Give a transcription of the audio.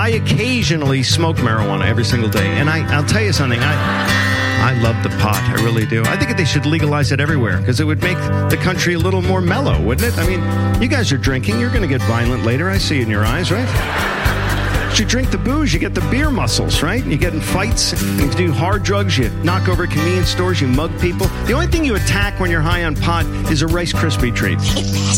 I occasionally smoke marijuana every single day. And I'll tell you something. I love the pot. I really do. I think they should legalize it everywhere because it would make the country a little more mellow, wouldn't it? I mean, you guys are drinking. You're going to get violent later. I see it in your eyes, right? You drink the booze, you get the beer muscles, right? You get in fights, you do hard drugs, you knock over convenience stores, you mug people. The only thing you attack when you're high on pot is a Rice Krispie treat.